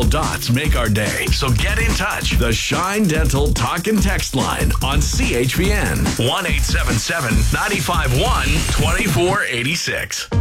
little dots make our day. So get in touch. The Shine Dental Talk and Text line on CHPN. 1-877-951-2486.